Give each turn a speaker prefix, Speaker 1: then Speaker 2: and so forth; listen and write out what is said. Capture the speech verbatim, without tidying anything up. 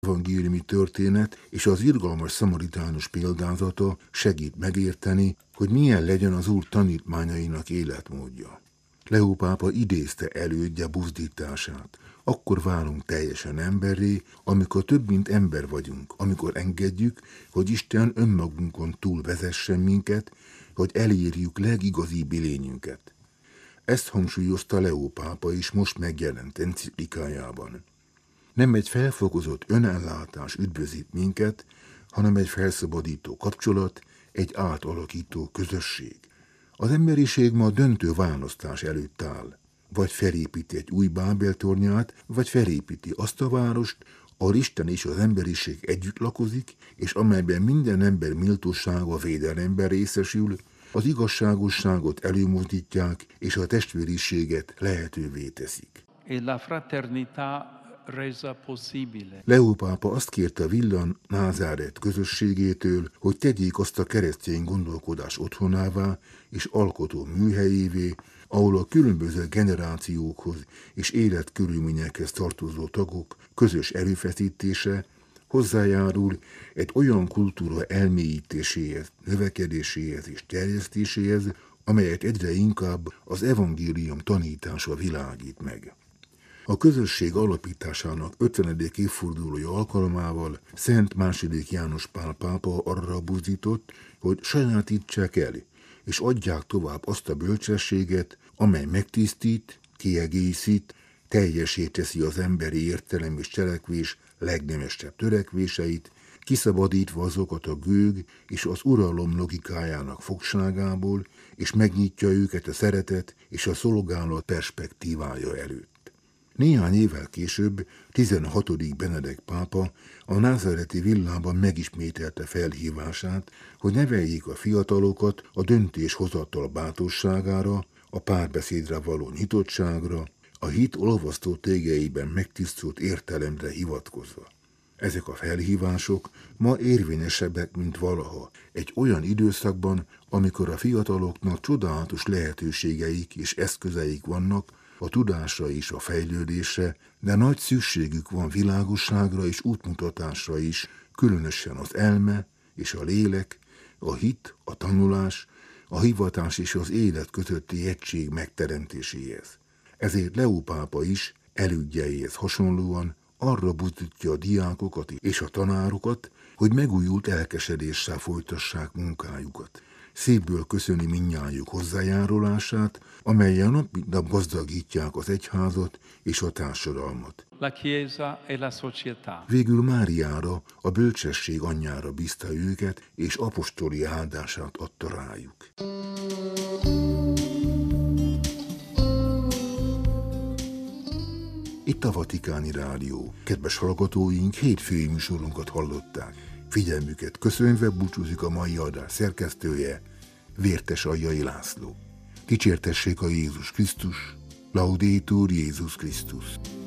Speaker 1: evangéliumi történet és az irgalmas szamaritánus példázata segít megérteni, hogy milyen legyen az Úr tanítmányainak életmódja. Leó pápa idézte elődje buzdítását. Akkor válunk teljesen emberré, amikor több mint ember vagyunk, amikor engedjük, hogy Isten önmagunkon túl vezessen minket, hogy elérjük legigazibb lényünket. Ezt hangsúlyozta Leó pápa is most megjelent enciklikájában. Nem egy felfokozott önellátás üdvözít minket, hanem egy felszabadító kapcsolat, egy átalakító közösség. Az emberiség ma döntő választás előtt áll. Vagy felépíti egy új Bábel tornyát, vagy felépíti azt a várost, ahol Isten és az emberiség együtt lakozik, és amelyben minden ember méltósága védelemben részesül, az igazságosságot előmozdítják, és a testvériséget lehetővé teszik. Leó pápa azt kérte Villa Názáret közösségétől, hogy tegyék azt a keresztény gondolkodás otthonává és alkotó műhelyévé, ahol a különböző generációkhoz és életkörülményekhez tartozó tagok közös erőfeszítése hozzájárul egy olyan kultúra elmélyítéséhez, növekedéséhez és terjesztéséhez, amelyet egyre inkább az evangélium tanítása világít meg. A közösség alapításának ötvenedik évfordulója alkalmával Szent második János Pál pápa arra buzdított, hogy sajátítsák el és adják tovább azt a bölcsességet, amely megtisztít, kiegészít, teljessé teszi az emberi értelem és cselekvés legnemesebb törekvéseit, kiszabadítva azokat a gőg és az uralom logikájának fogságából, és megnyitja őket a szeretet és a szolgálat perspektívája előtt. Néhány évvel később tizenhatodik Benedek pápa a názáreti villában megismételte felhívását, hogy neveljék a fiatalokat a döntéshozatal bátorságára, a párbeszédre való nyitottságra, a hit olvasztó tégeiben megtisztult értelemre hivatkozva. Ezek a felhívások ma érvényesebbek, mint valaha, egy olyan időszakban, amikor a fiataloknak csodálatos lehetőségeik és eszközeik vannak, a tudásra és a fejlődésre, de nagy szükségük van világosságra és útmutatásra is, különösen az elme és a lélek, a hit, a tanulás, a hivatás és az élet közötti egység megteremtéséhez. Ezért Leó pápa is elődjeihez hasonlóan arra buzdítja a diákokat és a tanárokat, hogy megújult elkesedéssel folytassák munkájukat. Szívből köszöni mindnyájuk hozzájárulását, amellyel nap mint nap gazdagítják az egyházat és a társadalmat.
Speaker 2: La Chiesa e la società.
Speaker 1: Végül Máriára, a bölcsesség anyjára bízta őket, és apostoli áldását adta rájuk. Itt a Vatikáni Rádió. Kedves hallgatóink, hétfői műsorunkat hallották. Figyelmüket köszönve búcsúzik a mai adás szerkesztője, Vértes Aljai László. Dicsértessék a Jézus Krisztus, Laudetur Jézus Krisztus.